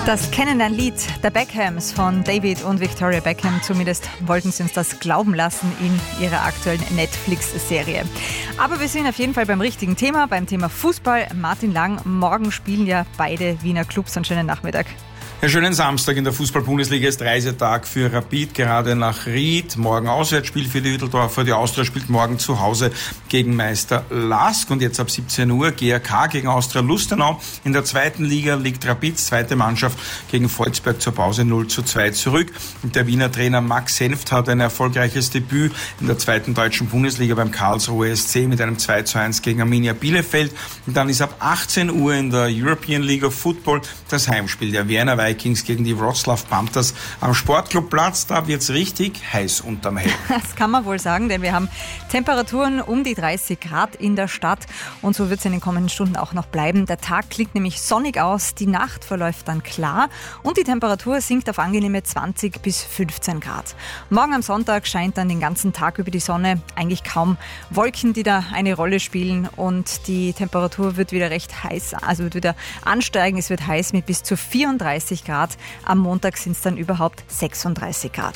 Das Kennenlern-Lied der Beckhams von David und Victoria Beckham, zumindest wollten sie uns das glauben lassen in ihrer aktuellen Netflix-Serie. Aber wir sind auf jeden Fall beim richtigen Thema, beim Thema Fußball. Martin Lang, morgen spielen ja beide Wiener Clubs. Einen schönen Nachmittag. Ja, schönen Samstag in der Fußball-Bundesliga ist Reisetag für Rapid, gerade nach Ried. Morgen Auswärtsspiel für die Hütteldorfer. Die Austria spielt morgen zu Hause gegen Meister Lask. Und jetzt ab 17 Uhr GRK gegen Austria Lustenau. In der zweiten Liga liegt Rapids zweite Mannschaft gegen Volzberg zur Pause 0:2 zurück. Und der Wiener Trainer Max Senft hat ein erfolgreiches Debüt in der zweiten deutschen Bundesliga beim Karlsruhe SC mit einem 2:1 gegen Arminia Bielefeld. Und dann ist ab 18 Uhr in der European League of Football das Heimspiel der Werner Vikings gegen die Wroclaw Panthers am Sportclubplatz. Da wird's richtig heiß unterm Helm. Das kann man wohl sagen, denn wir haben Temperaturen um die 30 Grad in der Stadt und so wird es in den kommenden Stunden auch noch bleiben. Der Tag klingt nämlich sonnig aus, die Nacht verläuft dann klar und die Temperatur sinkt auf angenehme 20 bis 15 Grad. Morgen am Sonntag scheint dann den ganzen Tag über die Sonne, eigentlich kaum Wolken, die da eine Rolle spielen und die Temperatur wird wieder recht heiß, also wird wieder ansteigen. Es wird heiß mit bis zu 34 Grad. Am Montag sind es dann überhaupt 36 Grad.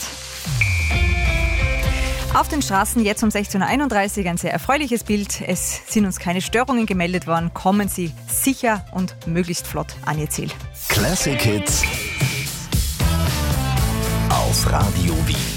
Auf den Straßen jetzt um 16.31 Uhr ein sehr erfreuliches Bild. Es sind uns keine Störungen gemeldet worden. Kommen Sie sicher und möglichst flott an Ihr Ziel. Classic Hits auf Radio Wien.